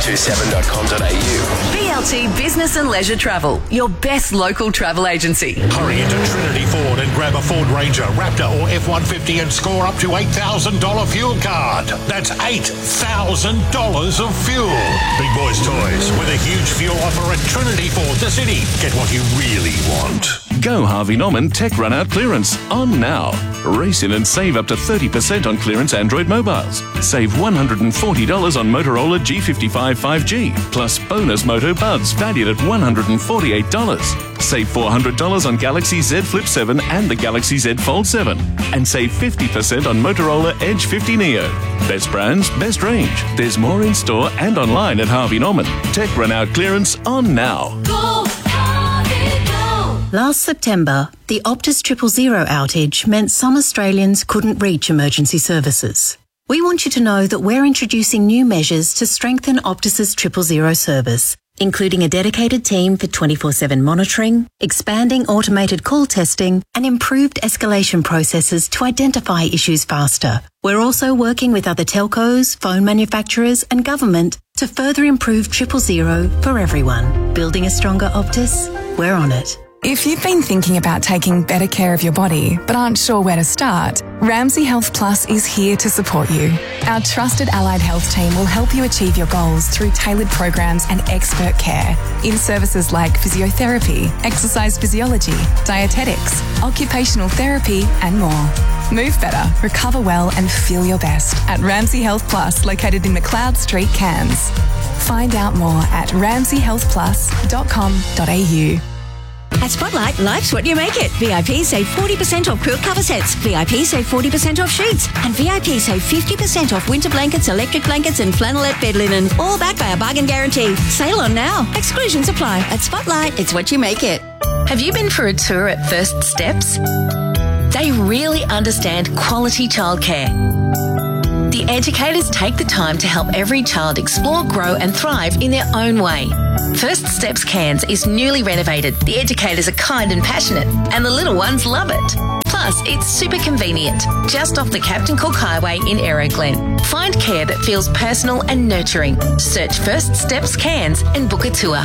star1027.com.au. BLT Business and Leisure Travel, your best local travel agency. Hurry into Trinity Ford and grab a Ford Ranger, Raptor or F-150 and score up to $8,000 fuel card. That's $8,000 of fuel. Big Boys Toys with a huge fuel offer at Trinity Ford, the city. Get what you really want. Go Harvey Norman Tech Run Out Clearance on now. Race in and save up to 30% on clearance Android mobiles. Save $140 on Motorola G55 5G, plus bonus Moto Buds valued at $148. Save $400 on Galaxy Z Flip 7 and the Galaxy Z Fold 7. And save 50% on Motorola Edge 50 Neo. Best brands, best range. There's more in store and online at Harvey Norman. Tech Run Out Clearance on now. Go, Harvey, go! Last September, the Optus 000 outage meant some Australians couldn't reach emergency services. We want you to know that we're introducing new measures to strengthen Optus's 000 service, including a dedicated team for 24/7 monitoring, expanding automated call testing, and improved escalation processes to identify issues faster. We're also working with other telcos, phone manufacturers, and government to further improve 000 for everyone. Building a stronger Optus? We're on it. If you've been thinking about taking better care of your body but aren't sure where to start, Ramsay Health Plus is here to support you. Our trusted allied health team will help you achieve your goals through tailored programs and expert care in services like physiotherapy, exercise physiology, dietetics, occupational therapy and more. Move better, recover well and feel your best at Ramsay Health Plus, located in McLeod Street, Cairns. Find out more at ramsayhealthplus.com.au. At Spotlight, life's what you make it. VIP save 40% off quilt cover sets. VIP save 40% off sheets. And VIP save 50% off winter blankets, electric blankets and flannelette bed linen. All backed by a bargain guarantee. Sale on now. Exclusions apply. At Spotlight, it's what you make it. Have you been for a tour at First Steps? They really understand quality childcare. The educators take the time to help every child explore, grow and thrive in their own way. First Steps Cairns is newly renovated. The educators are kind and passionate, and the little ones love it. Plus, it's super convenient, just off the Captain Cook Highway in Aeroglen. Find care that feels personal and nurturing. Search First Steps Cairns and book a tour.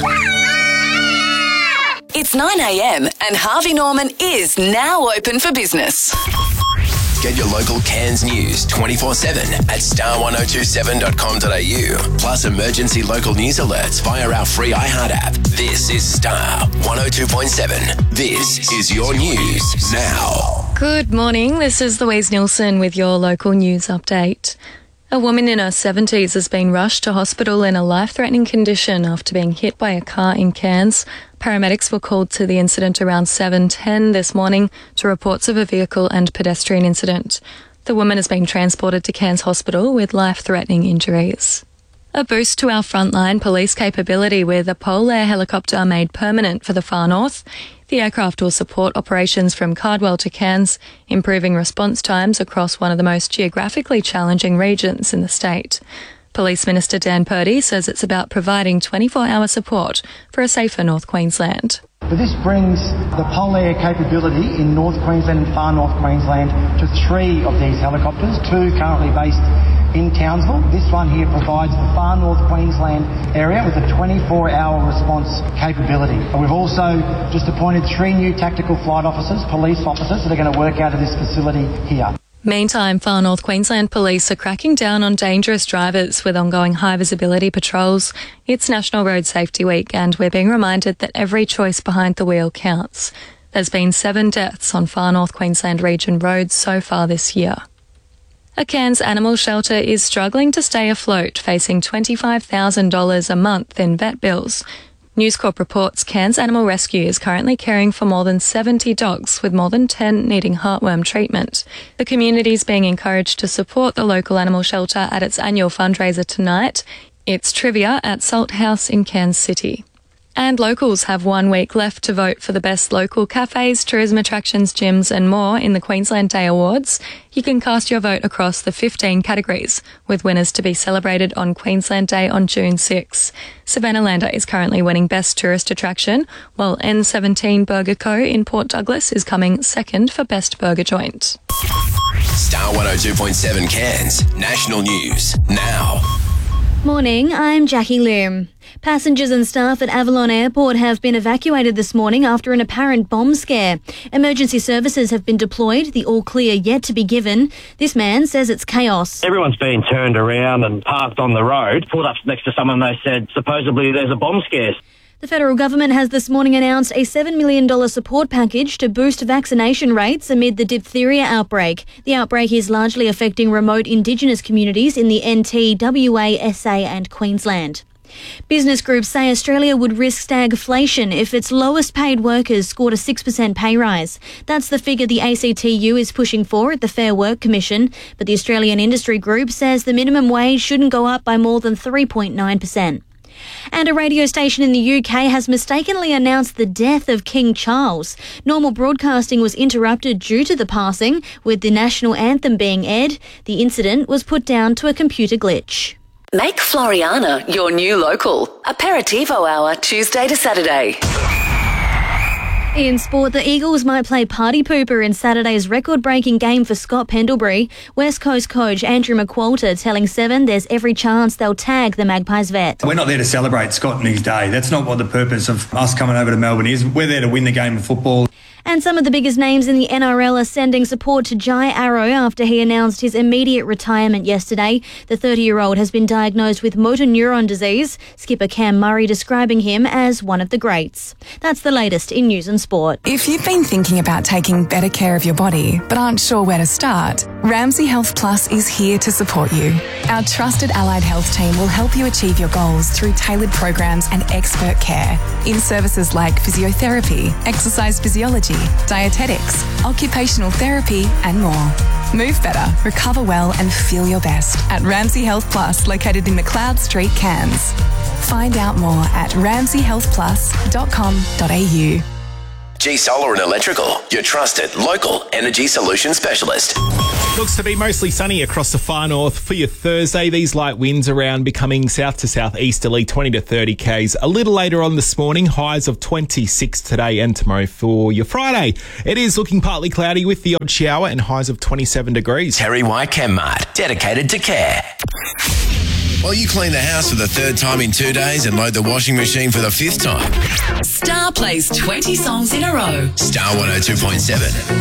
It's 9 a.m. and Harvey Norman is now open for business. Get your local Cairns news 24/7 at star1027.com.au. Plus emergency local news alerts via our free iHeart app. This is Star 102.7. This is your news now. Good morning. This is Louise Nielsen with your local news update. A woman in her 70s has been rushed to hospital in a life-threatening condition after being hit by a car in Cairns. Paramedics were called to the incident around 7:10 this morning to reports of a vehicle and pedestrian incident. The woman has been transported to Cairns Hospital with life-threatening injuries. A boost to our frontline police capability with a Polair helicopter made permanent for the Far North. The aircraft will support operations from Cardwell to Cairns, improving response times across one of the most geographically challenging regions in the state. Police Minister Dan Purdy says it's about providing 24-hour support for a safer North Queensland. But this brings the Polair capability in North Queensland and Far North Queensland to 3 of these helicopters, 2 currently based in Townsville. This one here provides the Far North Queensland area with a 24-hour response capability. And we've also just appointed 3 new tactical flight officers, police officers, that are going to work out of this facility here. Meantime, Far North Queensland Police are cracking down on dangerous drivers with ongoing high-visibility patrols. It's National Road Safety Week and we're being reminded that every choice behind the wheel counts. There's been 7 deaths on Far North Queensland region roads so far this year. A Cairns animal shelter is struggling to stay afloat, facing $25,000 a month in vet bills. News Corp reports Cairns Animal Rescue is currently caring for more than 70 dogs, with more than 10 needing heartworm treatment. The community is being encouraged to support the local animal shelter at its annual fundraiser tonight. It's trivia at Salt House in Cairns City. And locals have 1 week left to vote for the best local cafes, tourism attractions, gyms and more in the Queensland Day Awards. You can cast your vote across the 15 categories, with winners to be celebrated on Queensland Day on June 6. Savannah Lander is currently winning Best Tourist Attraction, while N17 Burger Co. in Port Douglas is coming second for Best Burger Joint. Star 102.7 Cairns, national news now. Morning, I'm Jackie Loom. Passengers and staff at Avalon Airport have been evacuated this morning after an apparent bomb scare. Emergency services have been deployed, the all clear yet to be given. This man says it's chaos. Everyone's been turned around and parked on the road, pulled up next to someone. They said supposedly there's a bomb scare. The federal government has this morning announced a $7 million support package to boost vaccination rates amid the diphtheria outbreak. The outbreak is largely affecting remote Indigenous communities in the NT, WA, SA and Queensland. Business groups say Australia would risk stagflation if its lowest paid workers scored a 6% pay rise. That's the figure the ACTU is pushing for at the Fair Work Commission. But the Australian Industry Group says the minimum wage shouldn't go up by more than 3.9%. And a radio station in the UK has mistakenly announced the death of King Charles. Normal broadcasting was interrupted due to the passing, with the national anthem being aired. The incident was put down to a computer glitch. Make Floriana your new local. Aperitivo hour, Tuesday to Saturday. In sport, the Eagles might play party pooper in Saturday's record-breaking game for Scott Pendlebury. West Coast coach Andrew McQualter telling Seven there's every chance they'll tag the Magpies vet. We're not there to celebrate Scott and his day. That's not what the purpose of us coming over to Melbourne is. We're there to win the game of football. And some of the biggest names in the NRL are sending support to Jai Arrow after he announced his immediate retirement yesterday. The 30-year-old has been diagnosed with motor neuron disease. Skipper Cam Murray describing him as one of the greats. That's the latest in news and sport. If you've been thinking about taking better care of your body but aren't sure where to start, Ramsay Health Plus is here to support you. Our trusted allied health team will help you achieve your goals through tailored programs and expert care in services like physiotherapy, exercise physiology, dietetics, occupational therapy and more. Move better, recover well and feel your best at Ramsay Health Plus, located in McLeod Street, Cairns. Find out more at ramsayhealthplus.com.au. G Solar and Electrical, your trusted local energy solution specialist. Looks to be mostly sunny across the far north for your Thursday. These light winds around becoming south to southeasterly, 20 to 30 k's. A little later on this morning, highs of 26 today and tomorrow for your Friday. It is looking partly cloudy with the odd shower and highs of 27 degrees. Terry White Chemmart, dedicated to care. While you clean the house for the third time in 2 days and load the washing machine for the fifth time. Star plays 20 songs in a row. Star 102.7.